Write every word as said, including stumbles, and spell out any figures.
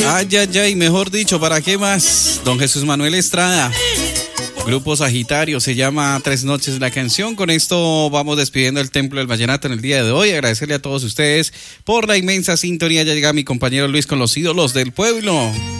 Ay, ay, ay, mejor dicho, ¿para qué más? Don Jesús Manuel Estrada. Grupo Sagitario, se llama Tres Noches la canción. Con esto vamos despidiendo el Templo del Vallenato en el día de hoy. Agradecerle a todos ustedes por la inmensa sintonía. Ya llega mi compañero Luis con los ídolos del pueblo.